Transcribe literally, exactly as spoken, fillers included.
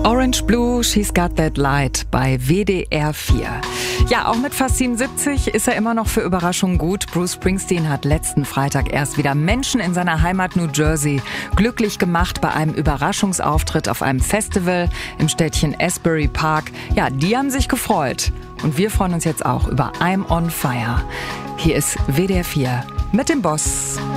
Orange Blue, She's Got That Light bei W D R vier. Ja, auch mit fast siebenundsiebzig ist er immer noch für Überraschungen gut. Bruce Springsteen hat letzten Freitag erst wieder Menschen in seiner Heimat New Jersey glücklich gemacht bei einem Überraschungsauftritt auf einem Festival im Städtchen Asbury Park. Ja, die haben sich gefreut. Und wir freuen uns jetzt auch über I'm on Fire. Hier ist W D R vier mit dem Boss.